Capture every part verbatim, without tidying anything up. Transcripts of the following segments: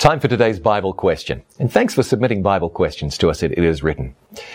Time for today's Bible question. And thanks for submitting Bible questions to us at It Is Written.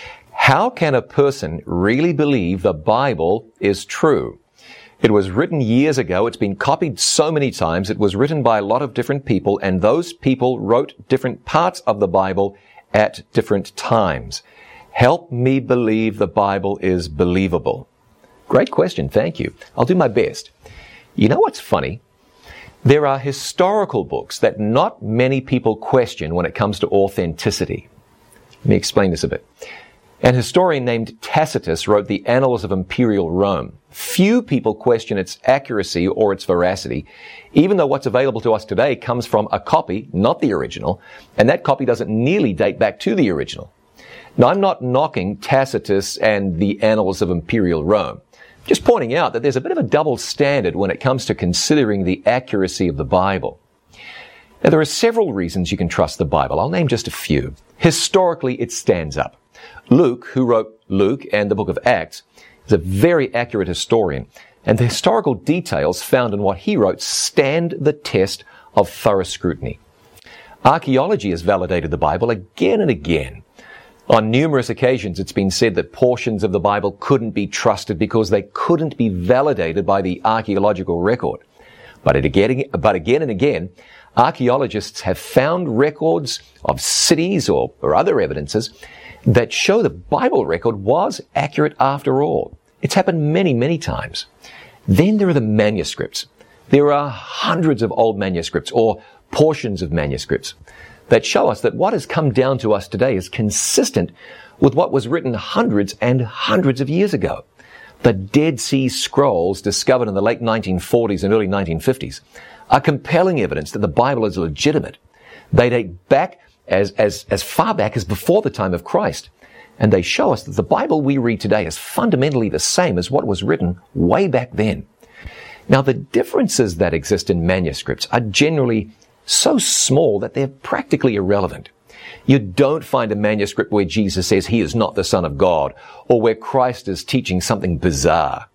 How can a person really believe the Bible is true? It was written years ago. It's been copied so many times. It was written by a lot of different people, and those people wrote different parts of the Bible at different times. Help me believe the Bible is believable. Great question. Thank you. I'll do my best. You know what's funny? There are historical books that not many people question when it comes to authenticity. Let me explain this a bit. An historian named Tacitus wrote the Annals of Imperial Rome. Few people question its accuracy or its veracity, even though what's available to us today comes from a copy, not the original, and that copy doesn't nearly date back to the original. Now, I'm not knocking Tacitus and the Annals of Imperial Rome. Just pointing out that there's a bit of a double standard when it comes to considering the accuracy of the Bible. Now, there are several reasons you can trust the Bible. I'll name just a few. Historically, it stands up. Luke, who wrote Luke and the book of Acts, is a very accurate historian, and the historical details found in what he wrote stand the test of thorough scrutiny. Archaeology has validated the Bible again and again. On numerous occasions, it's been said that portions of the Bible couldn't be trusted because they couldn't be validated by the archaeological record. But again, but again and again, archaeologists have found records of cities or, or other evidences that show the Bible record was accurate after all. It's happened many, many times. Then there are the manuscripts. There are hundreds of old manuscripts or portions of manuscripts that show us that what has come down to us today is consistent with what was written hundreds and hundreds of years ago. The Dead Sea Scrolls, discovered in the late nineteen forties and early nineteen fifties, are compelling evidence that the Bible is legitimate. They date back as, as, as far back as before the time of Christ, and they show us that the Bible we read today is fundamentally the same as what was written way back then. Now, the differences that exist in manuscripts are generally so small that they're practically irrelevant. You don't find a manuscript where Jesus says he is not the Son of God, or where Christ is teaching something bizarre.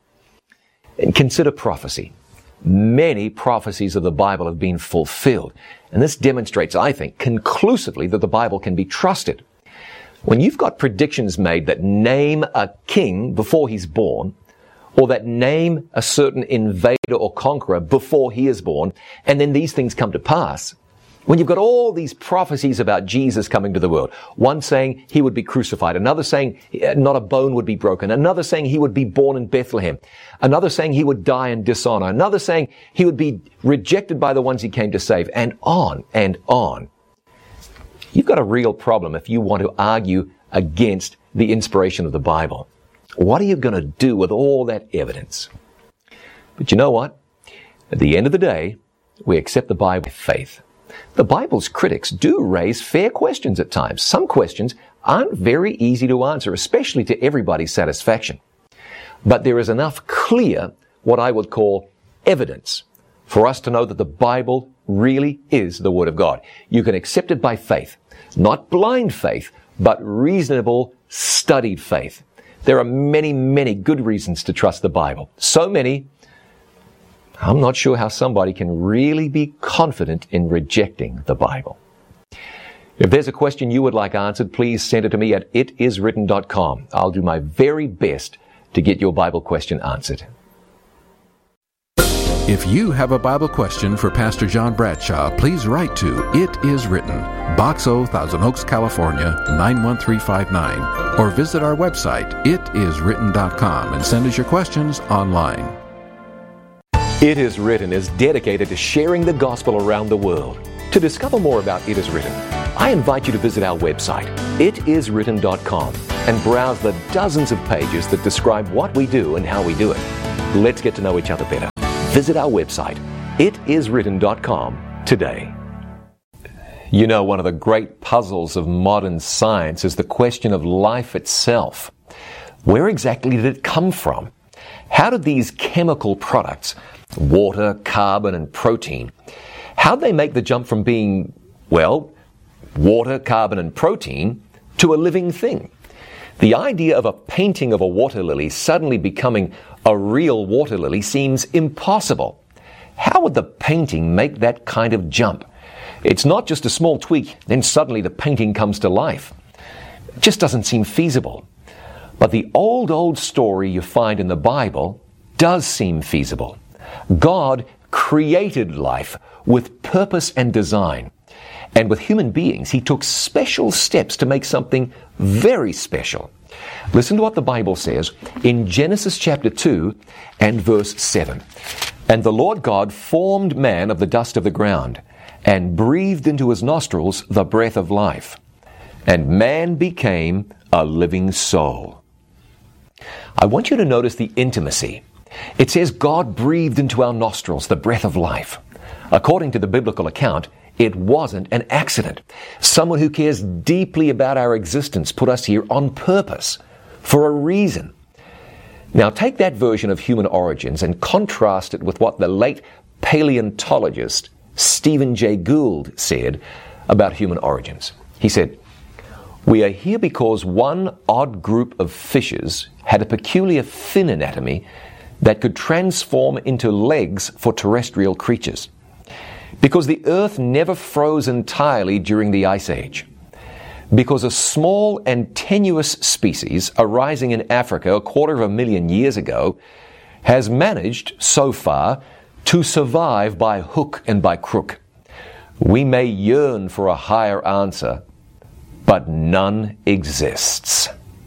And consider prophecy. Many prophecies of the Bible have been fulfilled, and this demonstrates, I think, conclusively that the Bible can be trusted. When you've got predictions made that name a king before he's born, or that name a certain invader or conqueror before he is born, and then these things come to pass. When you've got all these prophecies about Jesus coming to the world, one saying he would be crucified, another saying not a bone would be broken, another saying he would be born in Bethlehem, another saying he would die in dishonor, another saying he would be rejected by the ones he came to save, and on and on. You've got a real problem if you want to argue against the inspiration of the Bible. What are you going to do with all that evidence? But you know what? At the end of the day, we accept the Bible with faith. The Bible's critics do raise fair questions at times. Some questions aren't very easy to answer, especially to everybody's satisfaction. But there is enough clear, what I would call evidence, for us to know that the Bible really is the Word of God. You can accept it by faith, not blind faith, but reasonable, studied faith. There are many, many good reasons to trust the Bible. So many, I'm not sure how somebody can really be confident in rejecting the Bible. If there's a question you would like answered, please send it to me at it is written dot com. I'll do my very best to get your Bible question answered. If you have a Bible question for Pastor John Bradshaw, please write to It Is Written, Box O, Thousand Oaks, California, nine one three five nine, or visit our website, it is written dot com, and send us your questions online. It Is Written is dedicated to sharing the gospel around the world. To discover more about It Is Written, I invite you to visit our website, it is written dot com, and browse the dozens of pages that describe what we do and how we do it. Let's get to know each other better. Visit our website, it is written dot com, today. You know, one of the great puzzles of modern science is the question of life itself. Where exactly did it come from? How did these chemical products, water, carbon, and protein, how did they make the jump from being, well, water, carbon, and protein to a living thing? The idea of a painting of a water lily suddenly becoming a real water lily seems impossible. How would the painting make that kind of jump? It's not just a small tweak, then suddenly the painting comes to life. It just doesn't seem feasible. But the old, old story you find in the Bible does seem feasible. God created life with purpose and design. And with human beings, He took special steps to make something very special. Listen to what the Bible says in Genesis chapter two and verse seven. And the Lord God formed man of the dust of the ground, and breathed into his nostrils the breath of life. And man became a living soul. I want you to notice the intimacy. It says God breathed into our nostrils the breath of life. According to the biblical account, it wasn't an accident. Someone who cares deeply about our existence put us here on purpose, for a reason. Now take that version of human origins and contrast it with what the late paleontologist Stephen Jay Gould said about human origins. He said, "We are here because one odd group of fishes had a peculiar fin anatomy that could transform into legs for terrestrial creatures. Because the earth never froze entirely during the Ice Age. Because a small and tenuous species arising in Africa a quarter of a million years ago has managed, so far, to survive by hook and by crook. We may yearn for a higher answer, but none exists."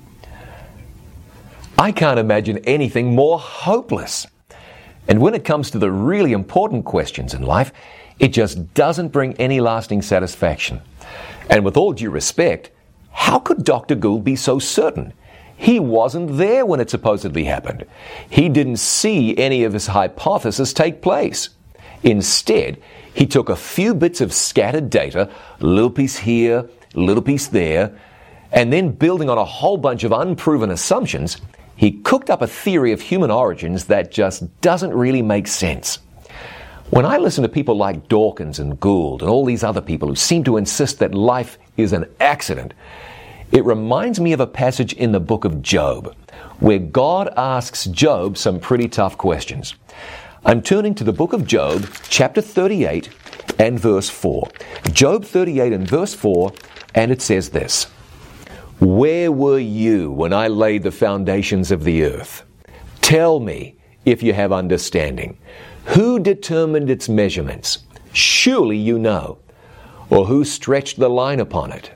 I can't imagine anything more hopeless. And when it comes to the really important questions in life, it just doesn't bring any lasting satisfaction. And with all due respect, how could Doctor Gould be so certain? He wasn't there when it supposedly happened. He didn't see any of his hypotheses take place. Instead, he took a few bits of scattered data, a little piece here, a little piece there, and then building on a whole bunch of unproven assumptions, he cooked up a theory of human origins that just doesn't really make sense. When I listen to people like Dawkins and Gould and all these other people who seem to insist that life is an accident, it reminds me of a passage in the book of Job, where God asks Job some pretty tough questions. I'm turning to the book of Job, chapter thirty-eight and verse four. Job thirty-eight and verse four, and it says this: "Where were you when I laid the foundations of the earth? Tell me if you have understanding. Who determined its measurements? Surely you know. Or who stretched the line upon it?"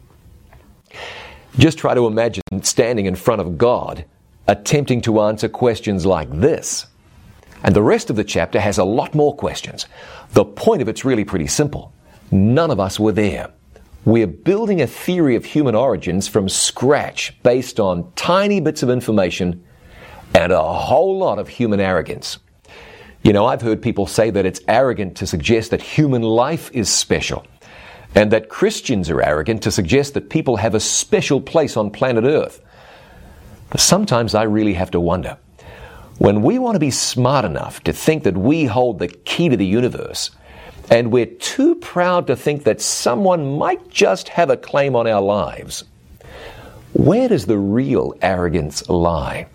Just try to imagine standing in front of God, attempting to answer questions like this. And the rest of the chapter has a lot more questions. The point of it's really pretty simple. None of us were there. We're building a theory of human origins from scratch based on tiny bits of information and a whole lot of human arrogance. You know, I've heard people say that it's arrogant to suggest that human life is special, and that Christians are arrogant to suggest that people have a special place on planet Earth. But sometimes I really have to wonder, when we want to be smart enough to think that we hold the key to the universe, and we're too proud to think that someone might just have a claim on our lives, where does the real arrogance lie?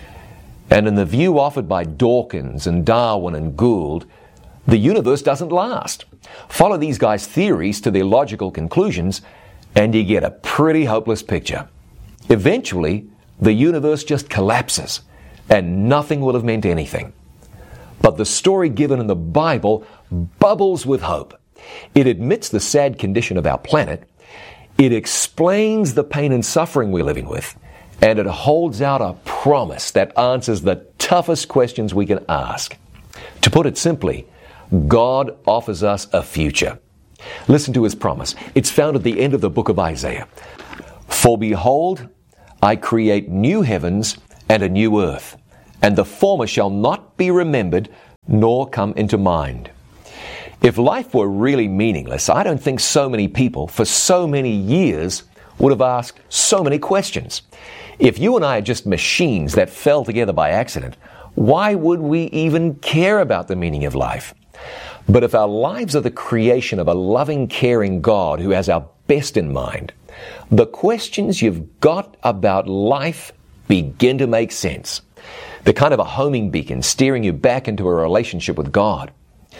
And in the view offered by Dawkins and Darwin and Gould, the universe doesn't last. Follow these guys' theories to their logical conclusions, and you get a pretty hopeless picture. Eventually, the universe just collapses, and nothing will have meant anything. But the story given in the Bible bubbles with hope. It admits the sad condition of our planet, it explains the pain and suffering we're living with, and it holds out a promise that answers the toughest questions we can ask. To put it simply, God offers us a future. Listen to His promise. It's found at the end of the book of Isaiah. "For behold, I create new heavens and a new earth, and the former shall not be remembered, nor come into mind." If life were really meaningless, I don't think so many people for so many years would have asked so many questions. If you and I are just machines that fell together by accident, why would we even care about the meaning of life? But if our lives are the creation of a loving, caring God who has our best in mind, the questions you've got about life begin to make sense. They're kind of a homing beacon steering you back into a relationship with God.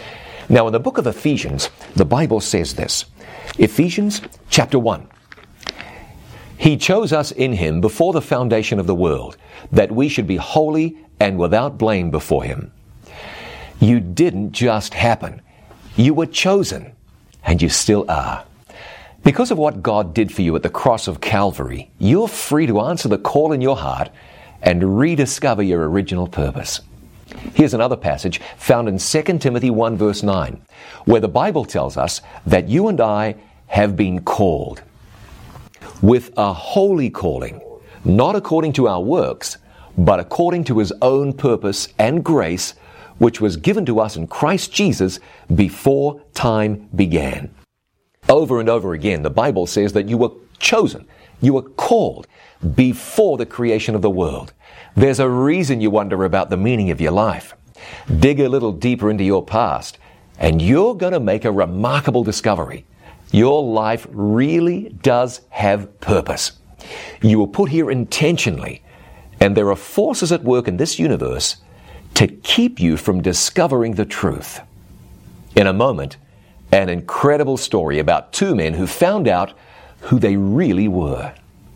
Now, in the book of Ephesians, the Bible says this. Ephesians chapter one. He chose us in Him before the foundation of the world, that we should be holy and without blame before Him. You didn't just happen. You were chosen, and you still are. Because of what God did for you at the cross of Calvary, you're free to answer the call in your heart and rediscover your original purpose. Here's another passage found in Second Timothy one verse nine, where the Bible tells us that you and I have been called with a holy calling, not according to our works, but according to His own purpose and grace, which was given to us in Christ Jesus before time began. Over and over again, the Bible says that you were chosen, you were called before the creation of the world. There's a reason you wonder about the meaning of your life. Dig a little deeper into your past, and you're going to make a remarkable discovery. Your life really does have purpose. You were put here intentionally, and there are forces at work in this universe to keep you from discovering the truth. In a moment, an incredible story about two men who found out who they really were.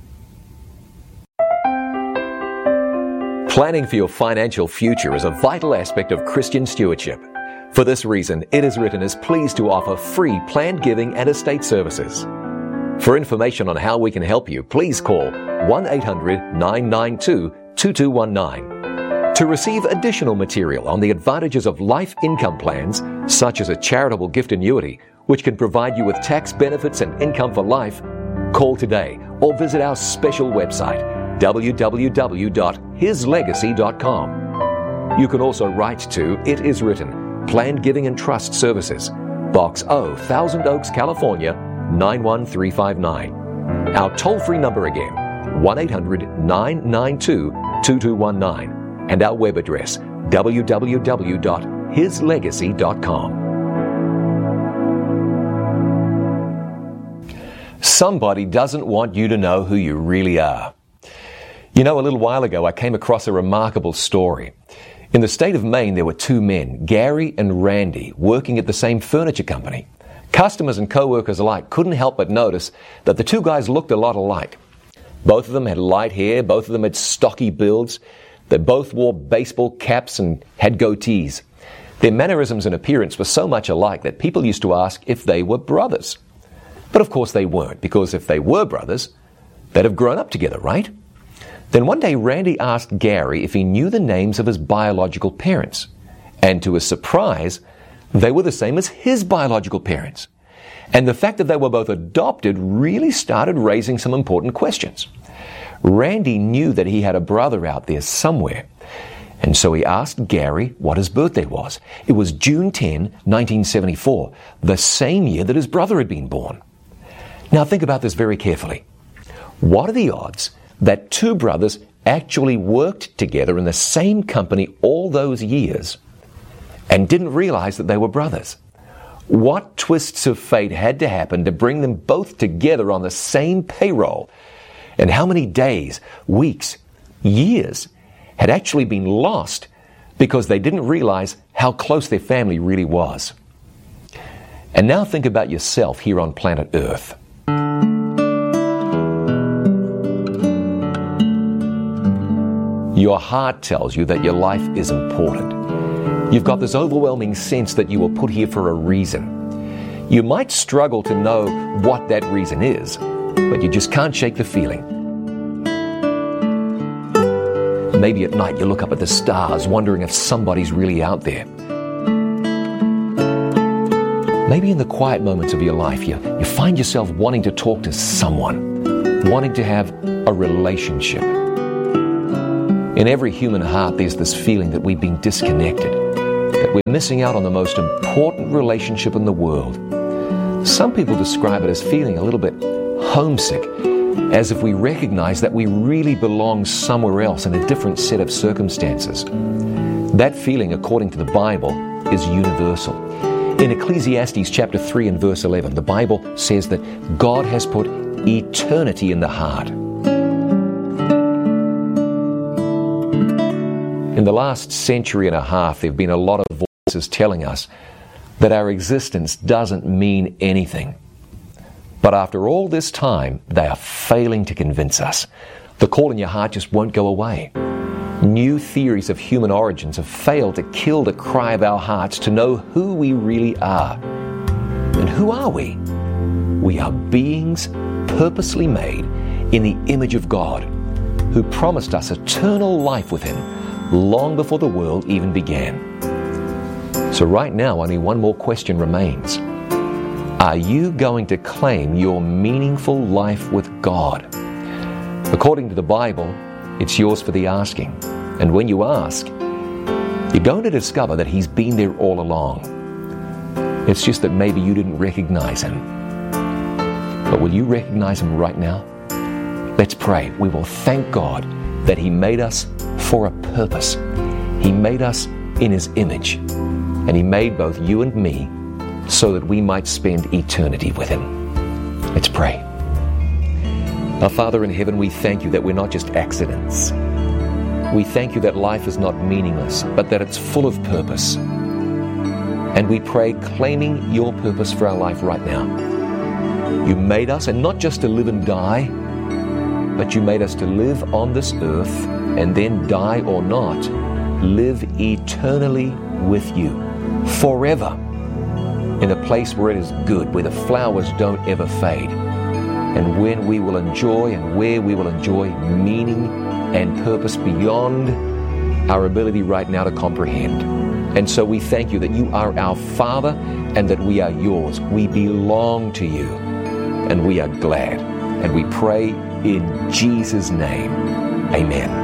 Planning for your financial future is a vital aspect of Christian stewardship. For this reason, It Is Written is pleased to offer free planned giving and estate services. For information on how we can help you, please call one eight hundred nine nine two two two one nine. To receive additional material on the advantages of life income plans, such as a charitable gift annuity, which can provide you with tax benefits and income for life, call today or visit our special website, w w w dot his legacy dot com. You can also write to It Is Written, Planned Giving and Trust Services, Box O, Thousand Oaks, California, nine one three five nine. Our toll-free number again, one eight hundred nine nine two two two one nine. And our web address, w w w dot his legacy dot com. Somebody doesn't want you to know who you really are. You know, a little while ago, I came across a remarkable story. In the state of Maine, there were two men, Gary and Randy, working at the same furniture company. Customers and co-workers alike couldn't help but notice that the two guys looked a lot alike. Both of them had light hair, both of them had stocky builds. They both wore baseball caps and had goatees. Their mannerisms and appearance were so much alike that people used to ask if they were brothers. But of course they weren't, because if they were brothers, they'd have grown up together, right? Then one day Randy asked Gary if he knew the names of his biological parents. And to his surprise, they were the same as his biological parents. And the fact that they were both adopted really started raising some important questions. Randy knew that he had a brother out there somewhere. And so he asked Gary what his birthday was. It was June tenth, nineteen seventy-four, the same year that his brother had been born. Now think about this very carefully. What are the odds that two brothers actually worked together in the same company all those years and didn't realize that they were brothers? What twists of fate had to happen to bring them both together on the same payroll? And how many days, weeks, years had actually been lost because they didn't realize how close their family really was? And now think about yourself here on planet Earth. Your heart tells you that your life is important. You've got this overwhelming sense that you were put here for a reason. You might struggle to know what that reason is, but you just can't shake the feeling. Maybe at night you look up at the stars wondering if somebody's really out there. Maybe in the quiet moments of your life you, you find yourself wanting to talk to someone, wanting to have a relationship. In every human heart there's this feeling that we've been disconnected, that we're missing out on the most important relationship in the world. Some people describe it as feeling a little bit homesick, as if we recognize that we really belong somewhere else in a different set of circumstances. That feeling, according to the Bible, is universal. In Ecclesiastes chapter three and verse eleven, the Bible says that God has put eternity in the heart. In the last century and a half, there have been a lot of voices telling us that our existence doesn't mean anything. But after all this time, they are failing to convince us. The call in your heart just won't go away. New theories of human origins have failed to kill the cry of our hearts to know who we really are. And who are we? We are beings purposely made in the image of God, who promised us eternal life with Him long before the world even began. So right now, only one more question remains. Are you going to claim your meaningful life with God? According to the Bible, it's yours for the asking. And when you ask, you're going to discover that He's been there all along. It's just that maybe you didn't recognize Him. But will you recognize Him right now? Let's pray. We will thank God that He made us for a purpose. He made us in His image. And He made both you and me so that we might spend eternity with Him. Let's pray. Our Father in heaven, we thank You that we're not just accidents. We thank You that life is not meaningless, but that it's full of purpose. And we pray, claiming Your purpose for our life right now. You made us, and not just to live and die, but You made us to live on this earth, and then die or not, live eternally with You, forever, in a place where it is good, where the flowers don't ever fade, and when we will enjoy and where we will enjoy meaning and purpose beyond our ability right now to comprehend. And so we thank You that You are our Father and that we are Yours. We belong to You, and we are glad. And we pray in Jesus' name. Amen.